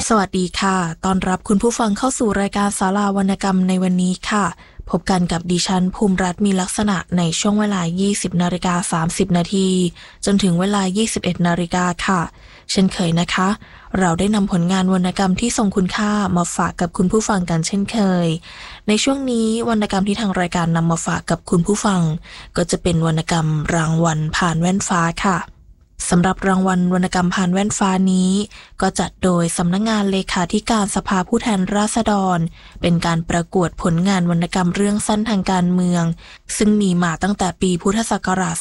สวัสดีค่ะต้อนรับคุณผู้ฟังเข้าสู่รายการศาลาวรรณกรรมในวันนี้ค่ะพบกันกับดิฉันภูมิรัตน์มีลักษณะในช่วงเวลา 20:30 นาทีจนถึงเวลา 21 นาฬิกาค่ะเช่นเคยนะคะเราได้นำผลงานวรรณกรรมที่ทรงคุณค่ามาฝากกับคุณผู้ฟังกันเช่นเคยในช่วงนี้วรรณกรรมที่ทางรายการนำมาฝากกับคุณผู้ฟังก็จะเป็นวรรณกรรมรางวัลผ่านแว่นฟ้าค่ะสำหรับรางวัลวรรณกรรมผ่านแว่นฟ้านี้ก็จัดโดยสำนักงานเลขาธิการสภาผู้แทนราษฎรเป็นการประกวดผลงานวรรณกรรมเรื่องสั้นทางการเมืองซึ่งมีมาตั้งแต่ปีพุทธศักราช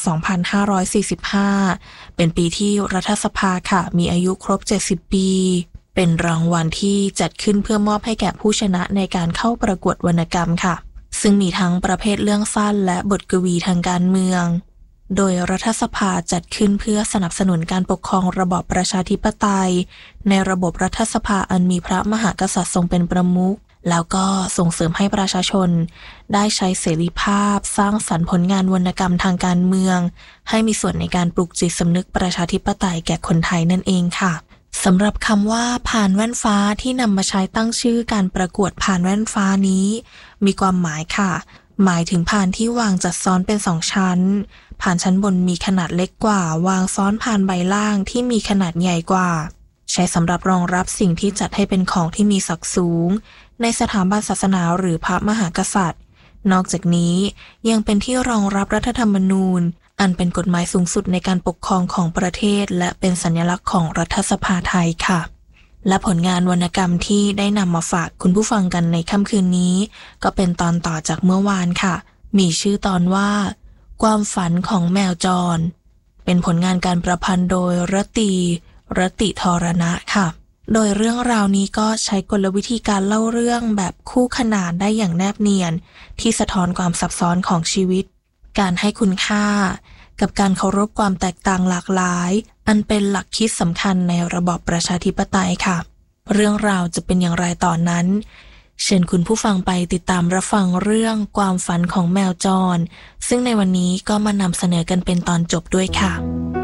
2545 เป็นปีที่รัฐสภาค่ะมีอายุครบ 70 ปีเป็นรางวัลที่จัดขึ้นเพื่อมอบให้แก่ผู้ชนะในการเข้าประกวดวรรณกรรมค่ะซึ่งมีทั้งประเภทเรื่องสั้นและบทกวีทางการเมืองโดยรัฐสภาจัดขึ้นเพื่อสนับสนุนการปกครองระบอบประชาธิปไตยในระบบรัฐสภาอันมีพระมหากษัตริย์ทรงเป็นประมุขแล้วก็ส่งเสริมให้ประชาชนได้ใช้เสรีภาพสร้างสรรค์ผลงานวรรณกรรมทางการเมืองให้มีส่วนในการปลุกจิตสำนึกประชาธิปไตยแก่คนไทยนั่นเองค่ะสำหรับคำว่าผ่านแว่นฟ้าที่นำมาใช้ตั้งชื่อการประกวดผ่านแว่นฟ้านี้มีความหมายค่ะหมายถึงผ่านที่วางจัดซ้อนเป็น2ชั้นผ่านชั้นบนมีขนาดเล็กกว่าวางซ้อนผ่านใบล่างที่มีขนาดใหญ่กว่าใช้สำหรับรองรับสิ่งที่จัดให้เป็นของที่มีศักดิ์สูงในสถาบันศาสนาหรือพระมหากษัตริย์นอกจากนี้ยังเป็นที่รองรับรัฐธรรมนูญอันเป็นกฎหมายสูงสุดในการปกครองของประเทศและเป็นสัญลักษณ์ของรัฐสภาไทยค่ะและผลงานวรรณกรรมที่ได้นำมาฝากคุณผู้ฟังกันในค่ำคืนนี้ก็เป็นตอนต่อจากเมื่อวานค่ะมีชื่อตอนว่าความฝันของแมวจรเป็นผลงานการประพันธ์โดยรติธรณะค่ะโดยเรื่องราวนี้ก็ใช้กลวิธีการเล่าเรื่องแบบคู่ขนานได้อย่างแนบเนียนที่สะท้อนความซับซ้อนของชีวิตการให้คุณค่ากับการเคารพความแตกต่างหลากหลายอันเป็นหลักคิดสำคัญในระบอบประชาธิปไตยค่ะเรื่องราวจะเป็นอย่างไรตอนนั้นเชิญคุณผู้ฟังไปติดตามรับฟังเรื่องความฝันของแมวจรซึ่งในวันนี้ก็มานำเสนอกันเป็นตอนจบด้วยค่ะ